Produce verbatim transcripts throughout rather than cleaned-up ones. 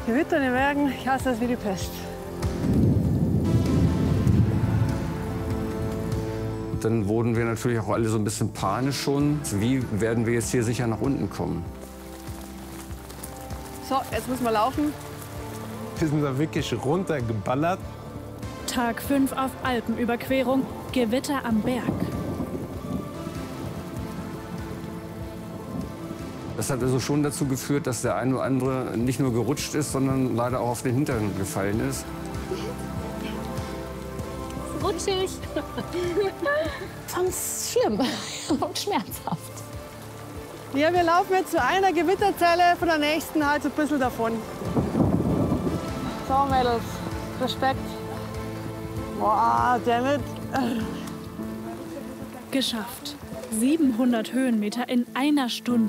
Gewitter in den Bergen, ich hasse das wie die Pest. Dann wurden wir natürlich auch alle so ein bisschen panisch schon. Wie werden wir jetzt hier sicher nach unten kommen? So, jetzt müssen wir laufen. Wir sind da wirklich runtergeballert. Tag fünf auf Alpenüberquerung, Gewitter am Berg. Das hat also schon dazu geführt, dass der eine oder andere nicht nur gerutscht ist, sondern leider auch auf den Hintern gefallen ist. Rutschig. Fand's schlimm und schmerzhaft. Ja, wir laufen jetzt zu einer Gewitterzelle, von der nächsten halt so ein bisschen davon. So, Mädels, Respekt. Boah, damit. Geschafft. siebenhundert Höhenmeter in einer Stunde.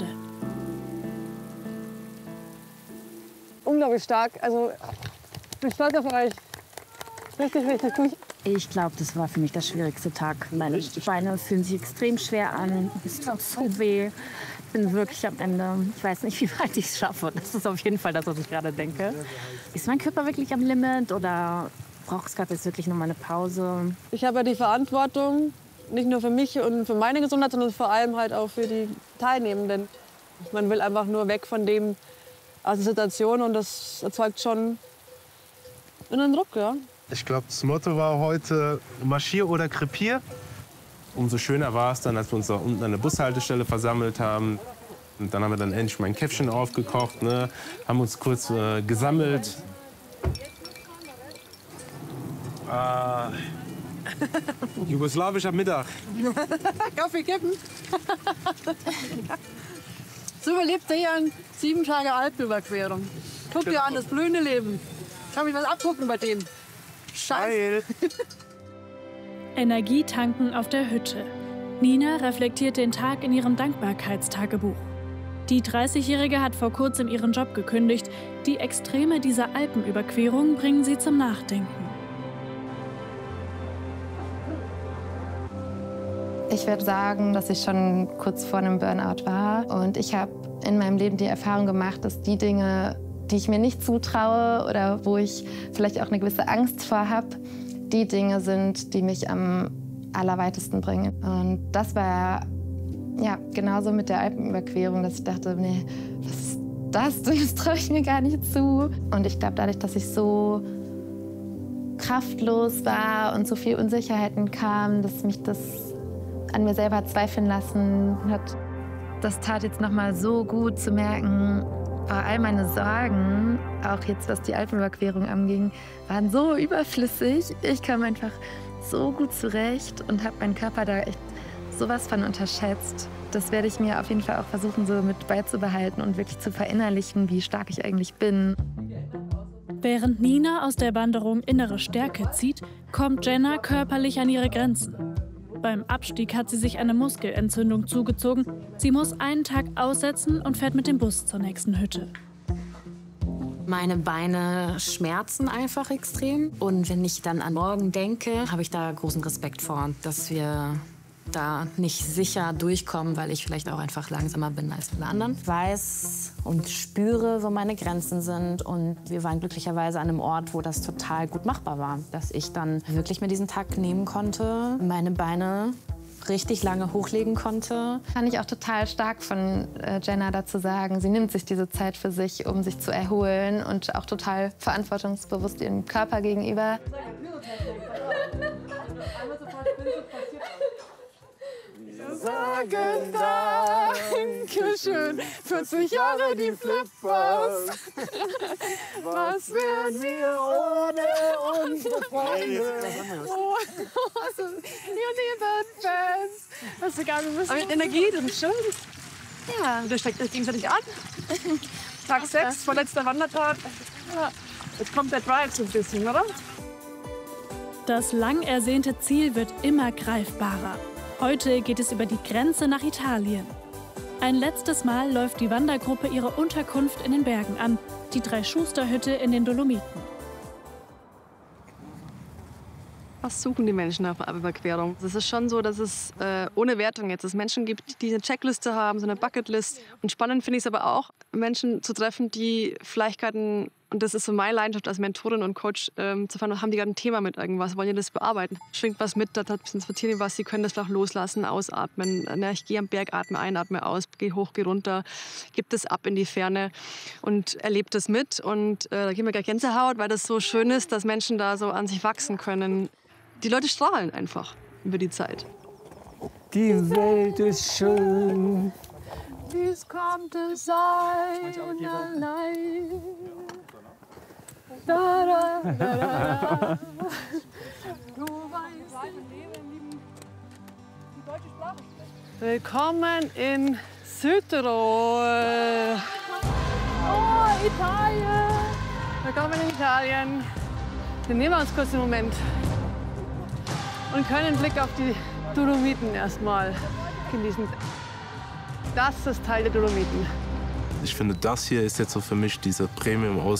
Unglaublich stark. Also, ich bin stolz auf euch. Richtig, richtig gut. Ich glaube, das war für mich der schwierigste Tag. Meine Beine fühlen sich extrem schwer an. Es tut so weh. Ich bin wirklich am Ende. Ich weiß nicht, wie weit ich es schaffe. Das ist auf jeden Fall das, was ich gerade denke. Ist mein Körper wirklich am Limit oder braucht es gerade jetzt wirklich noch mal eine Pause? Ich habe ja die Verantwortung, nicht nur für mich und für meine Gesundheit, sondern vor allem halt auch für die Teilnehmenden. Man will einfach nur weg von dem aus der Situation und das erzeugt schon einen Druck, ja. Ich glaube, das Motto war heute Marschier oder Krepier. Umso schöner war es dann, als wir uns da unten an der Bushaltestelle versammelt haben. Und dann haben wir dann endlich mein Käffchen aufgekocht, ne? Haben uns kurz äh, gesammelt. Ah, jugoslawischer Mittag. Kaffee kippen. So überlebt er hier an sieben Tage Alpenüberquerung. Guck dir an, das blühende Leben. Kann mich was abgucken bei dem. Scheiße. Energie tanken auf der Hütte. Nina reflektiert den Tag in ihrem Dankbarkeitstagebuch. Die dreißigjährige hat vor kurzem ihren Job gekündigt. Die Extreme dieser Alpenüberquerung bringen sie zum Nachdenken. Ich würde sagen, dass ich schon kurz vor einem Burnout war. Und ich habe in meinem Leben die Erfahrung gemacht, dass die Dinge, die ich mir nicht zutraue oder wo ich vielleicht auch eine gewisse Angst vor habe, die Dinge sind, die mich am allerweitesten bringen. Und das war ja genauso mit der Alpenüberquerung, dass ich dachte, nee, was ist das? Das traue ich mir gar nicht zu. Und ich glaube, dadurch, dass ich so kraftlos war und so viel Unsicherheiten kam, dass mich das an mir selber zweifeln lassen hat. Das tat jetzt noch mal so gut zu merken, all meine Sorgen, auch jetzt was die Alpenüberquerung anging, waren so überflüssig. Ich kam einfach so gut zurecht und habe meinen Körper da echt sowas von unterschätzt. Das werde ich mir auf jeden Fall auch versuchen, so mit beizubehalten und wirklich zu verinnerlichen, wie stark ich eigentlich bin. Während Nina aus der Wanderung innere Stärke zieht, kommt Jenna körperlich an ihre Grenzen. Beim Abstieg hat sie sich eine Muskelentzündung zugezogen. Sie muss einen Tag aussetzen und fährt mit dem Bus zur nächsten Hütte. Meine Beine schmerzen einfach extrem. Und wenn ich dann an morgen denke, habe ich da großen Respekt vor, dass wir da nicht sicher durchkommen, weil ich vielleicht auch einfach langsamer bin als alle anderen. Ich weiß und spüre, wo meine Grenzen sind. Und wir waren glücklicherweise an einem Ort, wo das total gut machbar war. Dass ich dann wirklich mir diesen Tag nehmen konnte, meine Beine richtig lange hochlegen konnte. Fand ich auch total stark von äh, Jenna dazu sagen, sie nimmt sich diese Zeit für sich, um sich zu erholen und auch total verantwortungsbewusst ihrem Körper gegenüber. Sagen Dankeschön, vierzig Jahre die Flippers. Was wären wir ohne unsere Freunde? Oh, ihr lieben Fans. Das ist egal, wir müssen. Aber mit Energie, das ist schön. Ja. Und ihr steckt euch gegenseitig an. Tag sechs, vorletzter Wandertag. Ja. Jetzt kommt der Drive so ein bisschen, oder? Das lang ersehnte Ziel wird immer greifbarer. Heute geht es über die Grenze nach Italien. Ein letztes Mal läuft die Wandergruppe ihre Unterkunft in den Bergen an, die Drei-Schuster-Hütte in den Dolomiten. Was suchen die Menschen auf der Überquerung? Es ist schon so, dass es äh, ohne Wertung jetzt es Menschen gibt, die eine Checkliste haben, so eine Bucketlist. Und spannend finde ich es aber auch, Menschen zu treffen, die vielleicht gerade einen Und das ist so meine Leidenschaft als Mentorin und Coach, ähm, zu fahren, haben die gerade ein Thema mit irgendwas, wollen die das bearbeiten? Schwingt was mit, da transportieren die was, sie können das auch loslassen, ausatmen. Na, ich gehe am Berg, atme ein, atme aus, gehe hoch, gehe runter, gebe das ab in die Ferne und erlebe das mit. Und äh, da gibt mir gar Gänsehaut, weil das so schön ist, dass Menschen da so an sich wachsen können. Die Leute strahlen einfach über die Zeit. Die Welt ist schön. Dies kommt es sein allein. Da, da, da, da. Du weißt, willkommen in Südtirol. Oh, Italien. Willkommen in Italien. Wir nehmen uns kurz einen Moment und können einen Blick auf die Dolomiten erstmal genießen. Das ist Teil der Dolomiten. Ich finde, das hier ist jetzt so für mich diese Premium-Aus